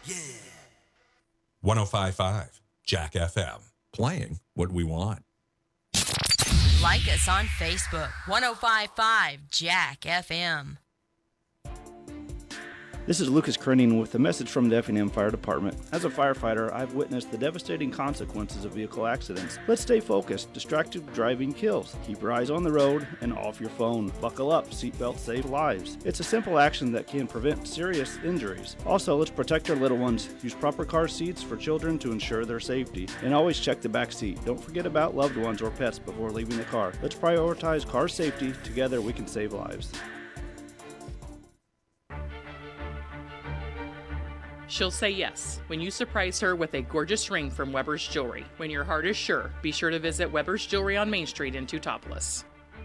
105.5 Jack FM. Playing what we want. Like us on Facebook, 105.5 Jack FM. This is Lucas Krenning with a message from the Effingham Fire Department. As a firefighter, I've witnessed the devastating consequences of vehicle accidents. Let's stay focused. Distracted driving kills. Keep your eyes on the road and off your phone. Buckle up. Seatbelts save lives. It's a simple action that can prevent serious injuries. Also, let's protect our little ones. Use proper car seats for children to ensure their safety. And always check the back seat. Don't forget about loved ones or pets before leaving the car. Let's prioritize car safety. Together we can save lives. She'll say yes when you surprise her with a gorgeous ring from Weber's Jewelry. When your heart is sure, be sure to visit Weber's Jewelry on Main Street in Teutopolis.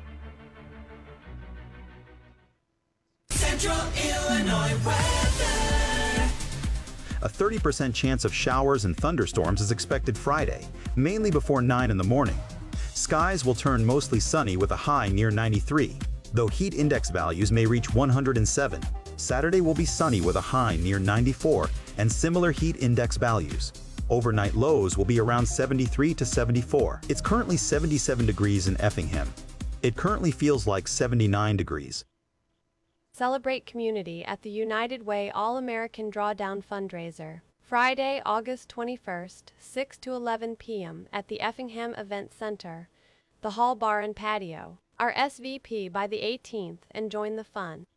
Central Illinois weather. A 30% chance of showers and thunderstorms is expected Friday, mainly before 9 in the morning. Skies will turn mostly sunny with a high near 93, though heat index values may reach 107. Saturday will be sunny with a high near 94 and similar heat index values. Overnight lows will be around 73 to 74. It's currently 77 degrees in Effingham. It currently feels like 79 degrees. Celebrate community at the United Way All-American Drawdown Fundraiser. Friday, August 21st, 6 to 11 p.m. at the Effingham Event Center, the Hall Bar and Patio. Our SVP by the 18th and join the fun.